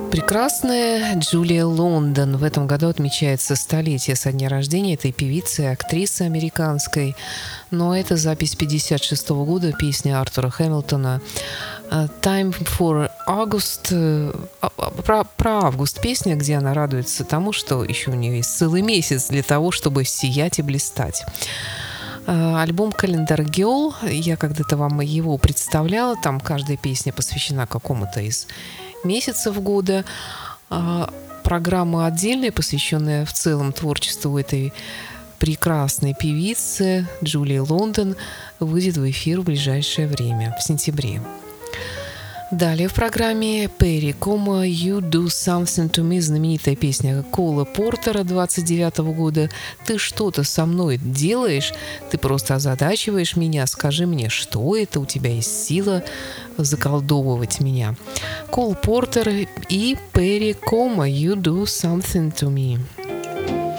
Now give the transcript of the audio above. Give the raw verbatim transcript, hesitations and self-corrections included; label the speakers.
Speaker 1: Прекрасная Джулия Лондон. В этом году отмечается столетие со дня рождения этой певицы, актрисы американской. Но это запись пятьдесят шестого года, песня Артура Хэмилтона «Time for August». Про, про август песня, где она радуется тому, что еще у нее есть целый месяц для того, чтобы сиять и блистать. Альбом «Calendar Girl», я когда-то вам его представляла, там каждая песня посвящена какому-то из месяцев года. Программа отдельная, посвященная в целом творчеству этой прекрасной певицы Джулии Лондон, выйдет в эфир в ближайшее время, в сентябре. Далее в программе Перри Комо «You Do Something to Me», знаменитая песня Кола Портера двадцать девятого года. «Ты что-то со мной делаешь, ты просто озадачиваешь меня, скажи мне, что это, у тебя есть сила заколдовывать меня». Кол Портер и Перри Комо «You Do Something to Me».